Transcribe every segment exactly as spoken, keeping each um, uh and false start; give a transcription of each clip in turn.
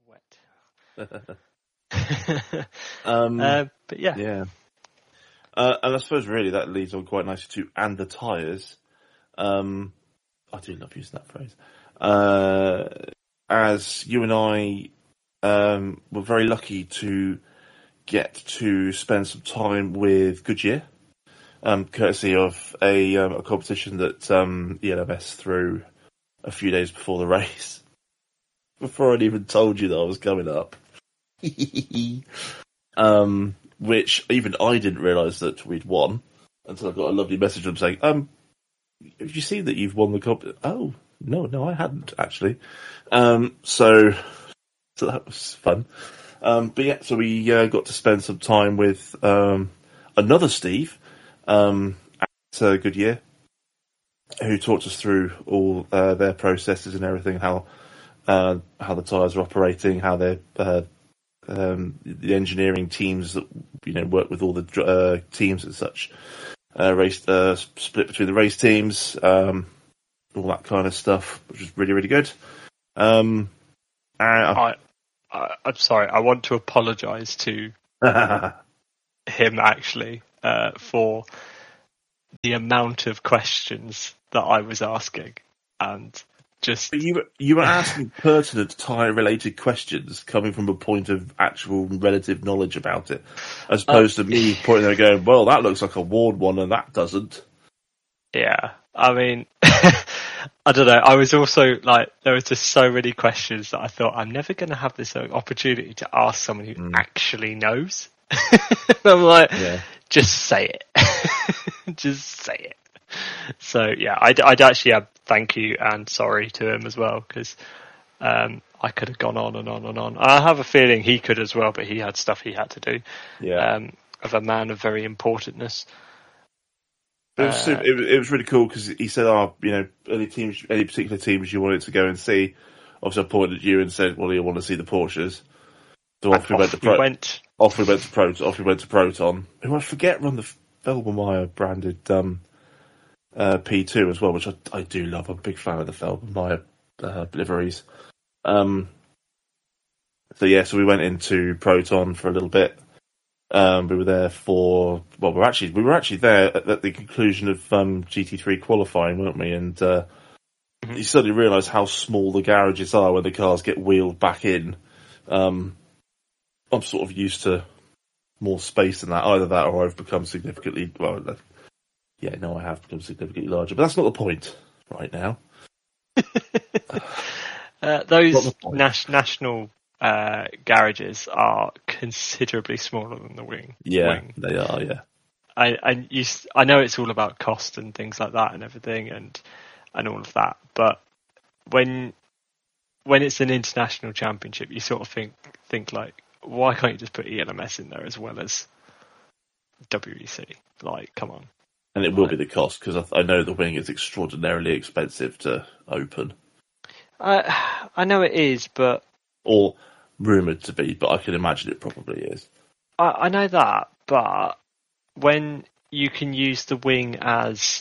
wet. um, uh, but yeah. Yeah. Uh, and I suppose really that leads on quite nicely to and the tyres. Um, I do love using that phrase. Uh, as you and I um, were very lucky to get to spend some time with Goodyear, um, courtesy of a, um, a competition that um, E L M S threw a few days before the race. Before I'd even told you that I was coming up. um, which even I didn't realise that we'd won until I got a lovely message from them saying, um, have you seen that you've won the comp? Oh, no, no, I hadn't, actually. Um, so, so that was fun. Um, but yeah, so we uh, got to spend some time with um, another Steve um, at uh, Goodyear, who talked us through all uh, their processes and everything, how uh, how the tyres are operating, how they're uh, um, the engineering teams that you know work with all the uh, teams and such. Uh, race uh, split between the race teams, um, all that kind of stuff, which was really, really good. Um, I, I, I'm sorry, I want to apologise to him actually uh, for the amount of questions that I was asking, and just but you were, you were asking pertinent tyre-related questions coming from a point of actual relative knowledge about it, as opposed uh, to me pointing there and going, well, that looks like a Ward one and that doesn't. Yeah, I mean, I don't know. I was also like, there was just so many questions that I thought I'm never going to have this opportunity to ask someone who mm. actually knows. I'm like, yeah. just say it. Just say it. So yeah, I'd, I'd actually have thank you and sorry to him as well, because um, I could have gone on and on and on. I have a feeling he could as well, but he had stuff he had to do. Yeah. Um, of a man of very importantness. It was, uh, super, it, it was really cool because he said, "Oh, you know, any teams, any particular teams you wanted to go and see." Obviously, I pointed at you and said, "Well, you want to see the Porsches." So off we off went to Pro- we went. Off we went to Pro- Off we went to Proton, who I forget run the Felbermeyer branded um, uh, P two as well, which I, I do love. I'm a big fan of the Felbermeyer uh, liveries. Um, so yeah, so we went into Proton for a little bit. Um, we were there for well, we were actually we were actually there at, at the conclusion of um, G T three qualifying, weren't we? And uh, mm-hmm. you suddenly realise how small the garages are when the cars get wheeled back in. Um, I'm sort of used to more space than that. Either that, or I've become significantly well. Yeah, no, I have become significantly larger, but that's not the point right now. uh, those nas- national. Uh, garages are considerably smaller than the wing. Yeah, wing. they are. Yeah, I and you, I know it's all about cost and things like that and everything and and all of that. But when when it's an international championship, you sort of think think like, why can't you just put E L M S in there as well as W E C? Like, come on. And it will like, be the cost because I, I know the wing is extraordinarily expensive to open. Uh, I know it is, but. Or rumoured to be, but I can imagine it probably is. I, I know that, but when you can use the wing as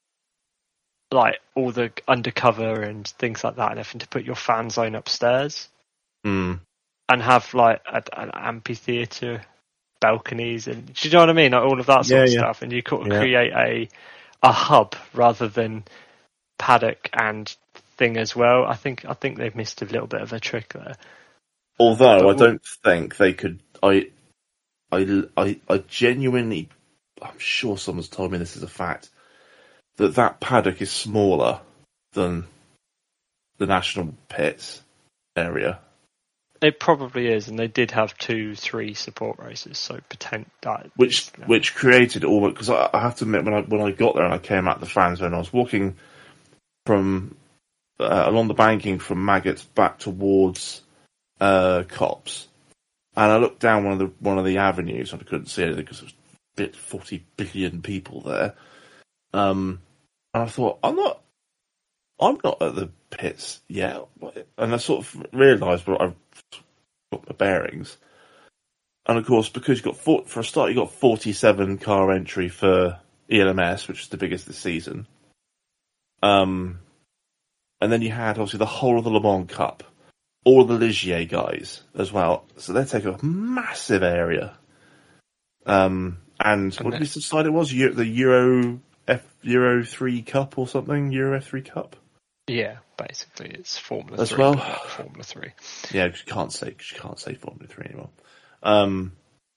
like all the undercover and things like that, and everything to put your fan zone upstairs, mm. and have like a, an amphitheatre, balconies, and do you know what I mean? Like all of that sort yeah, of yeah. stuff, and you could yeah. create a a hub rather than paddock and thing as well. I think I think they've missed a little bit of a trick there. Although but I don't think they could. I, I, I, I genuinely, I'm sure someone's told me this is a fact, that that paddock is smaller than the national pits area. It probably is, and they did have two, three support races, so potent. Uh, which you know. which created all because I, I have to admit when I when I got there and I came out the fan zone, I was walking from. Uh, along the banking from Maggots back towards uh, Cops, and I looked down one of the one of the avenues and I couldn't see anything because there was bit forty billion people there. Um, and I thought, I'm not, I'm not at the pits yet, and I sort of realised, well, I've got my bearings. And of course, because you got four, for a start, you got forty-seven car entry for E L M S, which is the biggest this season. Um. And then you had, obviously, the whole of the Le Mans Cup, all the Ligier guys as well. So they take up a massive area. Um, and, and what did we decide it was? The Euro F Euro three Cup or something? Euro F three Cup? Yeah, basically it's Formula as three, well. But not Formula three. Yeah, because you can't say cause you can't say Formula three anymore. Um,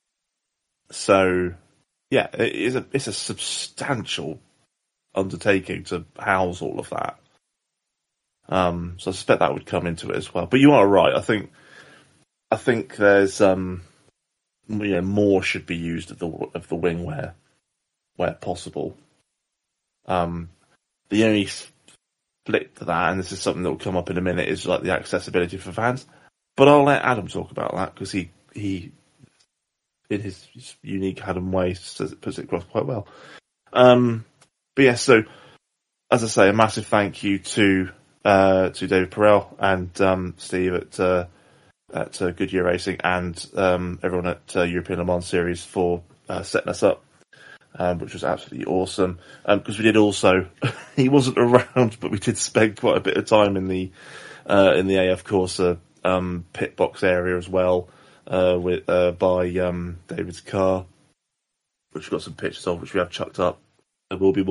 so yeah, it is a it's a substantial undertaking to house all of that. Um, so I suspect that would come into it as well. But you are right. I think I think there's um, you know, more should be used of the of the wing where where possible. Um, the only split to that, and this is something that will come up in a minute, is like the accessibility for fans. But I'll let Adam talk about that because he he in his, his unique Adam way says it puts it across quite well. Um, but yeah, so as I say, a massive thank you to uh, to David Perel and um, Steve at uh, at uh, Goodyear Racing and um, everyone at uh, European Le Mans Series for uh, setting us up. Um, which was absolutely awesome. Because um, we did also, he wasn't around, but we did spend quite a bit of time in the uh, in the A F Corsa um, pit box area as well, uh, with uh, by um, David's car, which we've got some pictures of, which we have chucked up. There will be more.